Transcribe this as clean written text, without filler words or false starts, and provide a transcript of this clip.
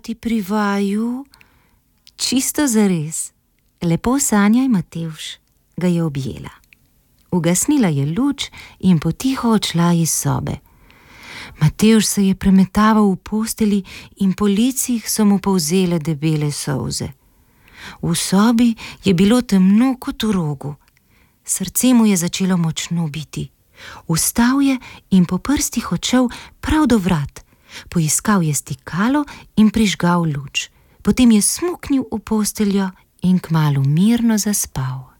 ti pri vaju? Čisto zares. Lepo sanjaj, Matevž, ga je objela. Ugasnila je luč in potiho odšla iz sobe. Matevž se je premetaval v posteli in po licih so mu polzele debele solze. V sobi je bilo temno kot v rogu. Srce mu je začelo močno biti. Vstal je in po prstih odšel prav do vrat. Poiskal je stikalo in prižgal luč. Potem je smuknil v posteljo in kmalu mirno zaspal.